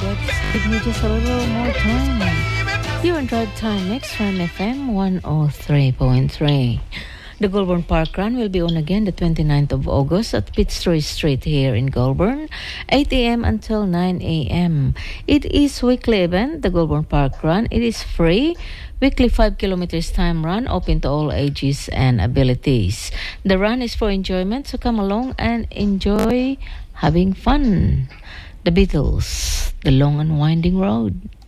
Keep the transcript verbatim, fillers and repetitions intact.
Let's give me just a little more time. You're on Drive Time, Next Time F M one oh three point three. The Goulburn Park Run will be on again the twenty-ninth of August at Fitzroy Street here in Goulburn, eight a.m. until nine a.m. It is weekly event, the Goulburn Park Run. It is free. Weekly five kilometers time run, open to all ages and abilities. The run is for enjoyment, so come along and enjoy having fun. The Beatles, The Long and Winding Road.